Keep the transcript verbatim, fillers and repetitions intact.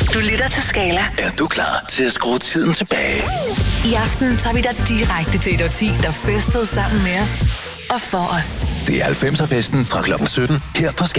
Du lytter til Skala. Er du klar til at skrue tiden tilbage? I aften tager vi dig direkte til et årti, der festede sammen med os og for os. Det er halvfemser festen fra klokken sytten her på Skala.